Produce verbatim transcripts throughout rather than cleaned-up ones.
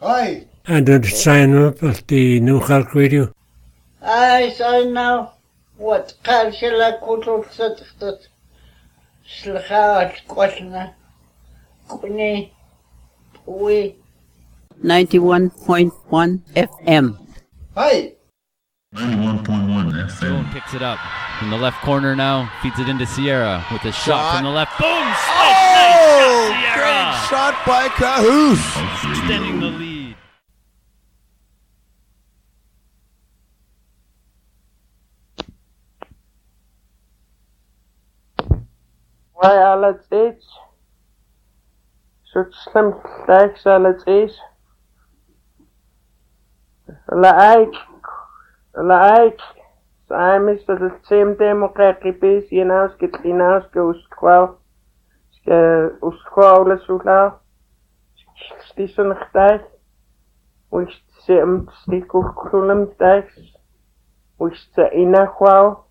Hi. And to sign up at the New Cork Radio. I say now what Kalshila Kutul said that Slachat Quatna Kuni we ninety-one point one F M. Hi. ninety-one point one F M. Boone picks it up in the left corner now, feeds it into Sierra with a shot, Shot. from the left. Boom! Slice! Oh, Nice shot, great Sierra! shot by Cahoose. Extending the lead. Why alle steeds? Zo'n slim stijks alle steeds. La eik. La eik. Saam is dat het same demo krijg je bezig. Je nou skit je nou skit kwal. Ske uskwale sula. Stissen nog tijd. Wist ze hem stikkel kulum tijd. Wist ze ina kwal.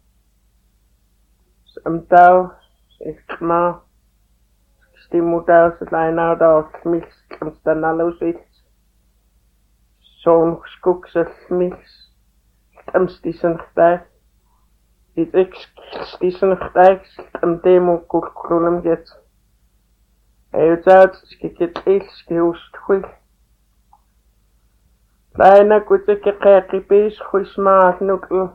Am tau. Ik maar stimulus het lijn nou dat mix kan staan alles iets zo'n skoekse mix am stissen tijd dit ik stissen tijd am demo kulum get hij zat skikit iets gehoest goed bijna goed ik krijg je bezig goed smaak nog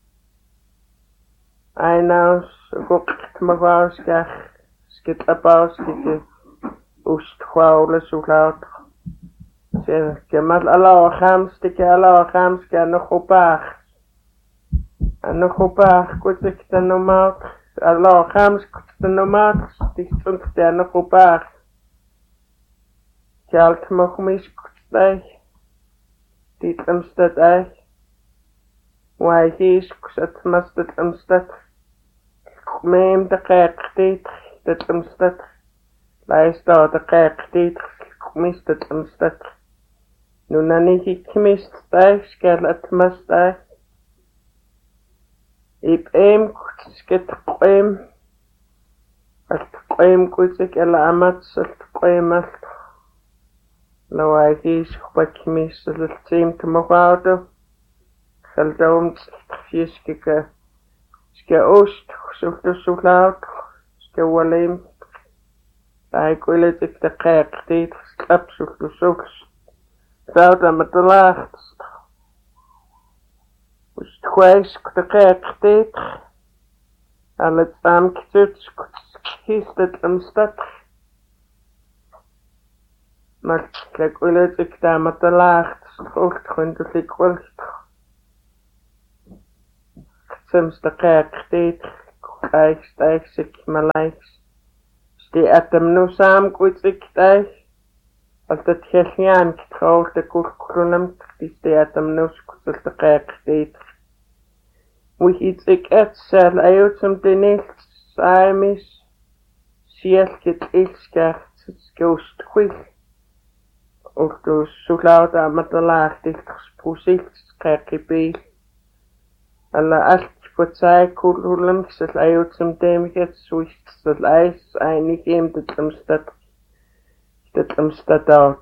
I know, so maar skach skit abaus skit ust khawle so laat. Ze kemal ala khams tik ala khams kan nog opag. En nog opag kut ik dan normaal ala khams kut dan normaal dit sunt dan nog opag. Kalt mag mis kut dit amstad ai. Why he's kusat mastat amstad. Meem دقائق ديت تتمستت لا يستطيع دقائق ديت كميس تتمستت نونانيكي كميس تايش كال اتمستاي إب إيم كتسكت قيم التقيم كتسك إلا أمات سلتقيم ألت لو عايش خبا كميس سلتسيم تمغاودو خلدوم تسكفيسكي Ska oost, zoek zo laat, ska waleem. Ik wil het ik de kijk deed, slap zoek de zoeks. Zou dan met de laagst. Is het gwijs de kijk deed. Al het aangetut, kiest het een stad. Maar ik wil het ik daar met de laagst, hoogst gewoon dat ik wil. Soms de kijk deed, kijk stijg ik mijn lijks. Stie at hem nu samen goed ik stijg. Als het gelijk getrouwd de kurkulum, die stie at hem nu goed de kijk deed. Wie iets ik et zal uit om de niet samen is. Zie het iets krijgt, skoost goed. Of dus zo laat aan met de laag dicht gesproezeld, kijk je bij. Alla allt på sig kulhulum så läut som demiget swift så läs einig im det som stat det som stat out.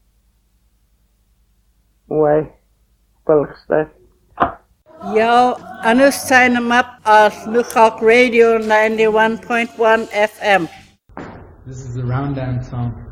Why? Balstat. Yo, anu sign them up at New Cork Radio ninety-one point one F M. This is the Round Down song.